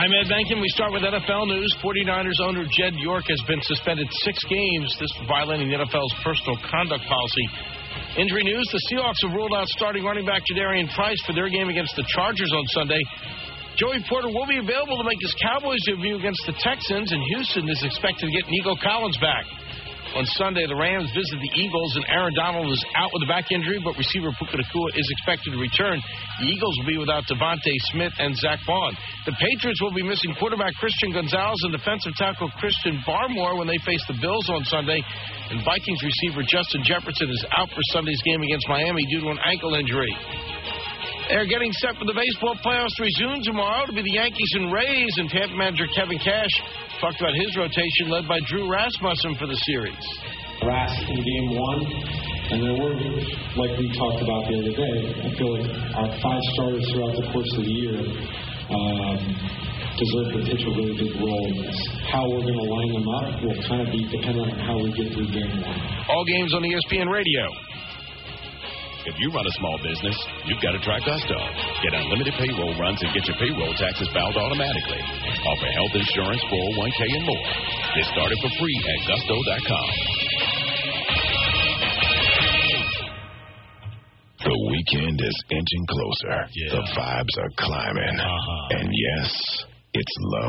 I'm Ed Benkin. We start with NFL news. 49ers owner Jed York has been suspended 6 games, this violating the NFL's personal conduct policy. Injury news, the Seahawks have ruled out starting running back Jadarian Price for their game against the Chargers on Sunday. Joey Porter will be available to make his Cowboys debut against the Texans, and Houston is expected to get Nico Collins back. On Sunday, the Rams visit the Eagles, and Aaron Donald is out with a back injury, but receiver Puka Nacua is expected to return. The Eagles will be without Devontae Smith and Zach Vaughn. The Patriots will be missing quarterback Christian Gonzalez and defensive tackle Christian Barmore when they face the Bills on Sunday. And Vikings receiver Justin Jefferson is out for Sunday's game against Miami due to an ankle injury. They're getting set for the baseball playoffs to resume tomorrow to be the Yankees and Rays, and Tampa manager Kevin Cash talked about his rotation led by Drew Rasmussen for the series. Rask in game 1, and then we're, like we talked about the other day, I feel like our 5 starters throughout the course of the year deserve to pitch a really big role. How we're going to line them up will kind of be dependent on how we get through game 1. All games on ESPN Radio. If you run a small business, you've got to try Gusto. Get unlimited payroll runs and get your payroll taxes filed automatically. Offer health insurance, 401k, and more. Get started for free at Gusto.com. The weekend is inching closer. Yeah. The vibes are climbing. And yes, it's love.